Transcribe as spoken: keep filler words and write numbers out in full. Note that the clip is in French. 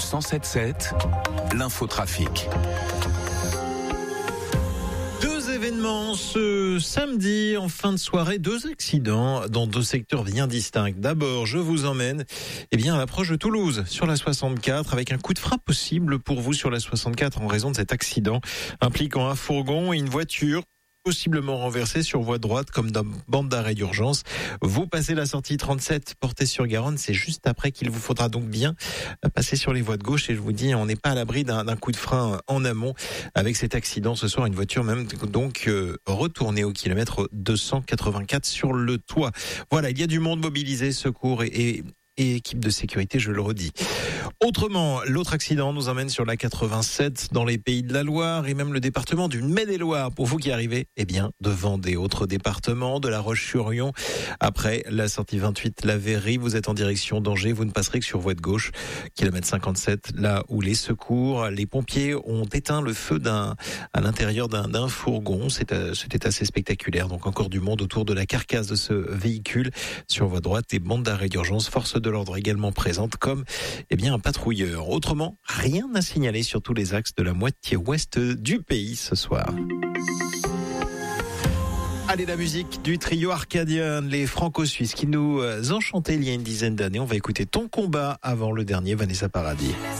cent sept sept, l'infotrafic. Deux événements ce samedi en fin de soirée, deux accidents dans deux secteurs bien distincts. D'abord, je vous emmène eh bien, à l'approche de Toulouse sur la soixante-quatre avec un coup de frein possible pour vous sur la soixante-quatre en raison de cet accident impliquant un fourgon et une voiture possiblement renversé sur voie droite comme dans bande d'arrêt d'urgence. Vous passez la sortie trente-sept portée sur Garonne, c'est juste après qu'il vous faudra donc bien passer sur les voies de gauche et je vous dis, on n'est pas à l'abri d'un, d'un coup de frein en amont avec cet accident ce soir, une voiture même donc euh, retournée au kilomètre deux cent quatre-vingt-quatre sur le toit. Voilà, il y a du monde mobilisé, secours et, et et équipe de sécurité, je le redis. Autrement, l'autre accident nous emmène sur la quatre-vingt-sept dans les Pays de la Loire et même le département du Maine-et-Loire. Pour vous qui arrivez, eh bien, devant des autres départements, de La Roche-sur-Yon. Après la sortie vingt-huit, la Verrerie, vous êtes en direction d'Angers, vous ne passerez que sur voie de gauche, kilomètre cinquante-sept, là où les secours, les pompiers ont éteint le feu d'un, à l'intérieur d'un, d'un fourgon. C'était, c'était assez spectaculaire. Donc encore du monde autour de la carcasse de ce véhicule. Sur voie droite, des bandes d'arrêt d'urgence, force de l'ordre également présente comme eh bien un patrouilleur. Autrement, rien à signaler sur tous les axes de la moitié ouest du pays ce soir. Allez, la musique du trio Arcadian, les Franco-Suisses qui nous enchantaient il y a une dizaine d'années. On va écouter Ton combat avant le dernier, Vanessa Paradis.